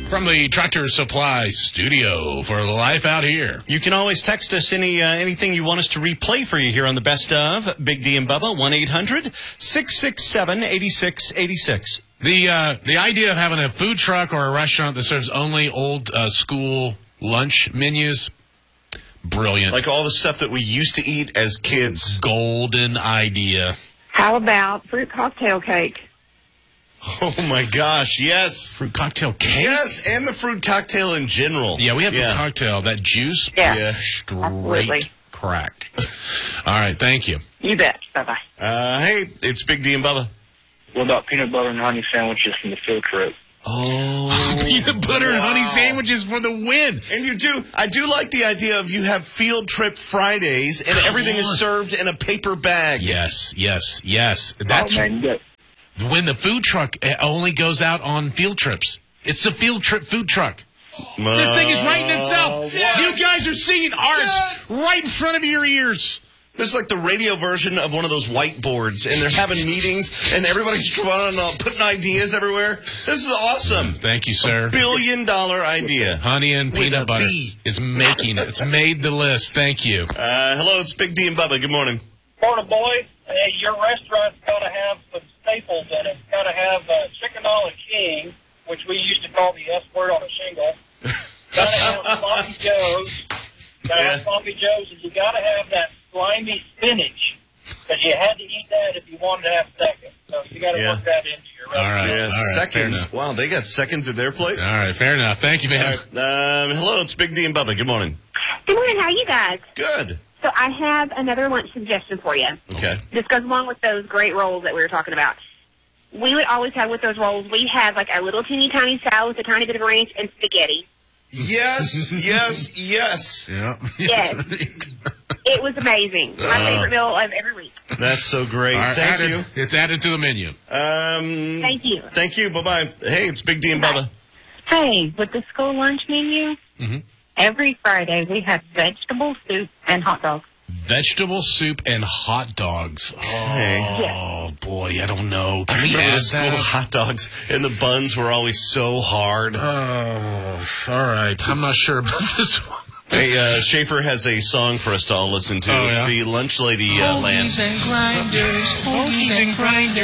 From the Tractor Supply Studio for Life Out Here. You can always text us anything you want us to replay for you here on the Best of Big D and Bubba, 1-800-667-8686. The idea of having a food truck or a restaurant that serves only old school lunch menus, brilliant. Like all the stuff that we used to eat as kids. Golden idea. How about fruit cocktail cake? Oh, my gosh, yes. Fruit cocktail cake? Yes, and the fruit cocktail in general. Yeah, we have the cocktail. That juice? Yeah. Straight Absolutely. crack. All right, thank you. You bet. Bye-bye. Hey, it's Big D and Bubba. What about peanut butter and honey sandwiches from the field trip? Oh. Peanut butter and honey sandwiches for the win. And I do like the idea of you have field trip Fridays and everything is served in a paper bag. Yes. That's when the food truck only goes out on field trips. It's the field trip food truck. This thing is writing itself. Yes. You guys are singing art right in front of your ears. This is like the radio version of one of those whiteboards, and they're having meetings, and everybody's putting ideas everywhere. This is awesome. Thank you, sir. $1 billion idea. Honey and peanut butter is making it. It's made the list. Thank you. Hello, it's Big D and Bubba. Good morning. Morning, boys. Hey, your restaurant's got to have some staples in it. It's got to have Chicken a la King, which we used to call the S word on a shingle. Got to have Sloppy Joe's. Got to have Sloppy Joe's, and you got to have that slimy spinach, because you had to eat that if you wanted to have seconds. So you got to work that into your recipe. All right. Seconds. Wow, they got seconds at their place? All right, fair enough. Thank you, man. Hello, it's Big D and Bubba. Good morning. Good morning. How are you guys? Good. So I have another lunch suggestion for you. Okay. This goes along with those great rolls that we were talking about. We would always have with those rolls, we had like a little teeny tiny salad with a tiny bit of ranch and spaghetti. Yes. Yeah. Yes. It was amazing. My favorite meal of every week. That's so great. Thank you. It's added to the menu. Thank you. Thank you. Bye-bye. Hey, it's Big D and Bubba. Hey, with the school lunch menu, every Friday we have vegetable soup and hot dogs. Vegetable soup and hot dogs. Oh, boy, I don't know. Can we add the school that? hot dogs and the buns were always so hard. Oh, all right. I'm not sure about this one. Hey, Schaefer has a song for us to all listen to. Oh, It's yeah? the Lunch Lady land. Hoagies and grinders.